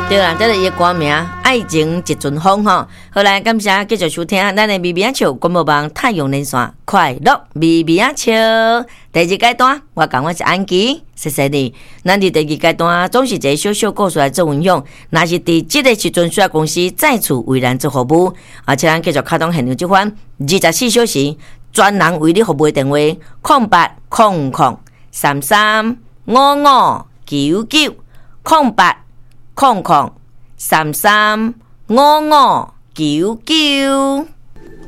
对啦，这个伊歌名《爱情一阵风》吼。好来，感谢继续收听咱的咪咪仔笑广播网太阳连线快乐咪咪仔笑第二阶段，我讲我是安琪，谢谢你。咱伫第二阶段总是一个小小故事来做分享，若是伫即个时阵需要公司再次为咱做服务，而且咱继续开通现场这款24小时专人为你服务的电话08003355990800335599。